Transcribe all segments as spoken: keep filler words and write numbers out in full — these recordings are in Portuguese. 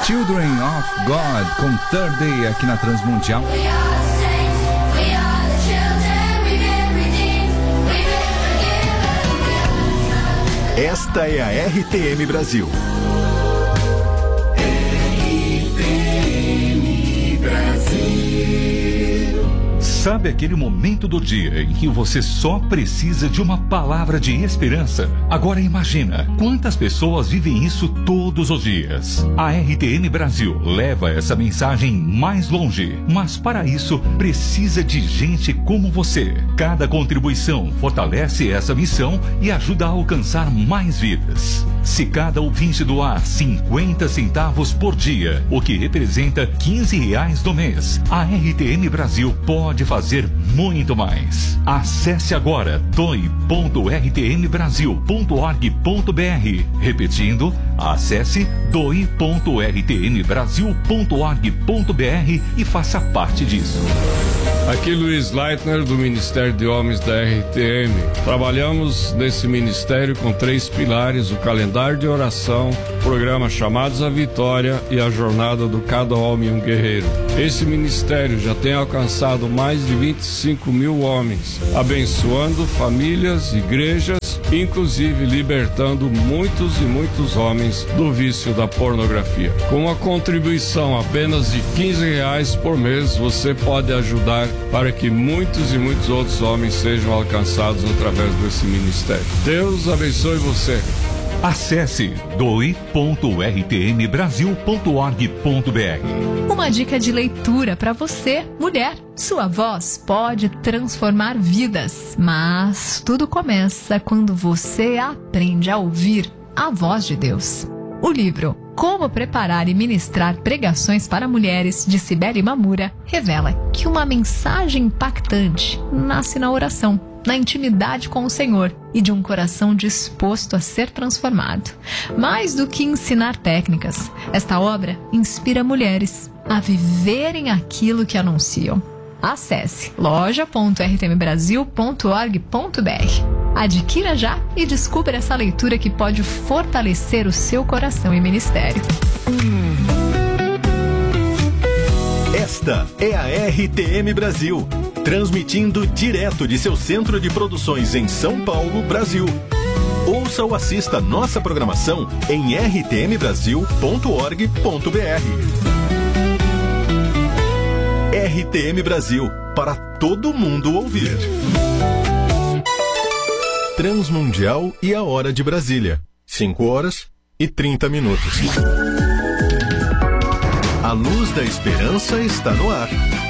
Children of God com Third Day aqui na Transmundial. Esta é a R T M Brasil. R T M Brasil. Sabe aquele momento do dia em que você só precisa de uma palavra de esperança? Agora imagina quantas pessoas vivem isso todos os dias. A R T M Brasil leva essa mensagem mais longe, mas para isso precisa de gente como você. Cada contribuição fortalece essa missão e ajuda a alcançar mais vidas. Se cada ouvinte doar cinquenta centavos por dia, o que representa quinze reais do mês, a R T M Brasil pode fazer muito mais. Acesse agora doe ponto r t m brasil ponto org ponto b r. Repetindo, acesse doe ponto r t m brasil ponto org ponto b r e faça parte disso. Aqui Luiz Leitner, do Ministério de Homens da R T M. Trabalhamos nesse ministério com três pilares: o calendário de oração, o programa Chamados à Vitória e a jornada do Cada Homem um Guerreiro. Esse ministério já tem alcançado mais de vinte e cinco mil homens, abençoando famílias, igrejas, inclusive libertando muitos e muitos homens do vício da pornografia. Com uma contribuição apenas de quinze reais por mês, você pode ajudar para que muitos e muitos outros homens sejam alcançados através desse ministério. Deus abençoe você. Acesse doe ponto r t m brasil ponto org ponto b r. Uma dica de leitura para você, mulher. Sua voz pode transformar vidas, mas tudo começa quando você aprende a ouvir a voz de Deus. O livro Como Preparar e Ministrar Pregações para Mulheres, de Cibele Mamura, revela que uma mensagem impactante nasce na oração, na intimidade com o Senhor e de um coração disposto a ser transformado. Mais do que ensinar técnicas, esta obra inspira mulheres a viverem aquilo que anunciam. Acesse loja ponto r t m brasil ponto org ponto b r. Adquira já e descubra essa leitura que pode fortalecer o seu coração e ministério. Esta é a R T M Brasil, transmitindo direto de seu centro de produções em São Paulo, Brasil. Ouça ou assista nossa programação em r t m brasil ponto org ponto b r. R T M Brasil, para todo mundo ouvir. Transmundial e a hora de Brasília, cinco horas e trinta minutos. A luz da esperança está no ar.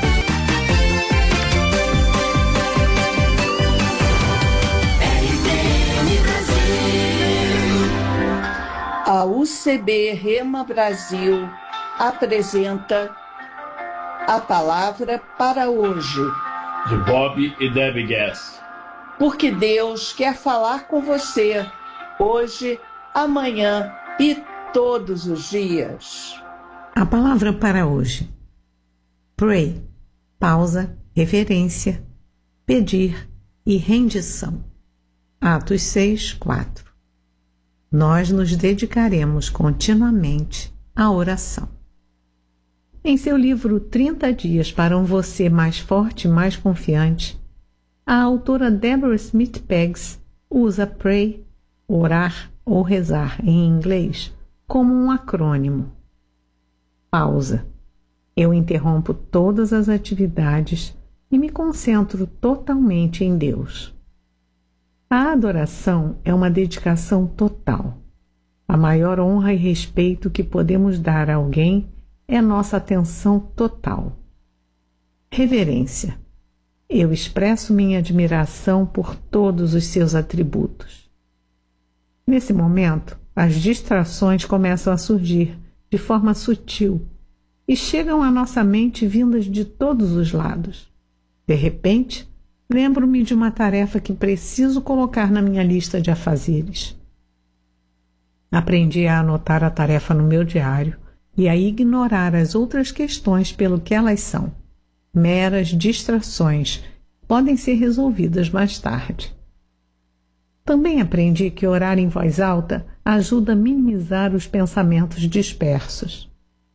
A U C B Rema Brasil apresenta a palavra para hoje, de Bob e Debbie Gass. Porque Deus quer falar com você hoje, amanhã e todos os dias. A palavra para hoje: pray, pausa, reverência, pedir e rendição. Atos seis, quatro. Nós nos dedicaremos continuamente à oração. Em seu livro trinta dias para um você mais forte e mais confiante, a autora Deborah Smith Peggs usa pray, orar ou rezar em inglês, como um acrônimo. Pausa. Eu interrompo todas as atividades e me concentro totalmente em Deus. A adoração é uma dedicação total. A maior honra e respeito que podemos dar a alguém é nossa atenção total. Reverência. Eu expresso minha admiração por todos os seus atributos. Nesse momento, as distrações começam a surgir de forma sutil e chegam à nossa mente vindas de todos os lados. De repente, lembro-me de uma tarefa que preciso colocar na minha lista de afazeres. Aprendi a anotar a tarefa no meu diário e a ignorar as outras questões pelo que elas são. Meras distrações podem ser resolvidas mais tarde. Também aprendi que orar em voz alta ajuda a minimizar os pensamentos dispersos.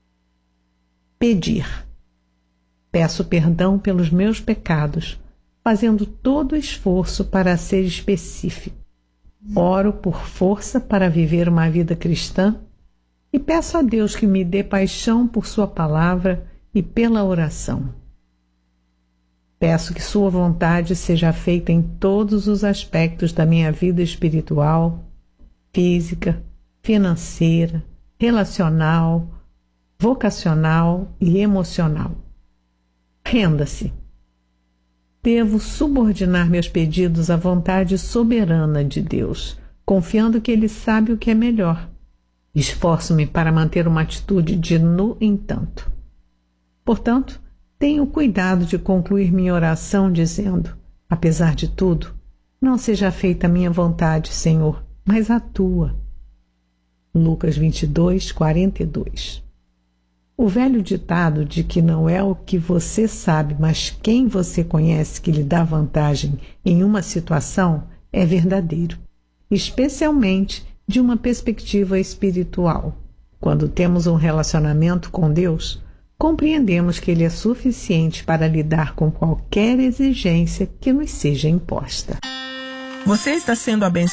Pedir. Peço perdão pelos meus pecados, fazendo todo o esforço para ser específico. Oro por força para viver uma vida cristã e peço a Deus que me dê paixão por sua palavra e pela oração. Peço que sua vontade seja feita em todos os aspectos da minha vida espiritual, física, financeira, relacional, vocacional e emocional. Renda-se. Devo subordinar meus pedidos à vontade soberana de Deus, confiando que Ele sabe o que é melhor. Esforço-me para manter uma atitude de no entanto. Portanto, tenho cuidado de concluir minha oração dizendo, apesar de tudo, não seja feita a minha vontade, Senhor, mas a tua. Lucas vinte e dois, quarenta e dois. O velho ditado de que não é o que você sabe, mas quem você conhece que lhe dá vantagem em uma situação é verdadeiro, especialmente de uma perspectiva espiritual. Quando temos um relacionamento com Deus, compreendemos que Ele é suficiente para lidar com qualquer exigência que nos seja imposta. Você está sendo abençoado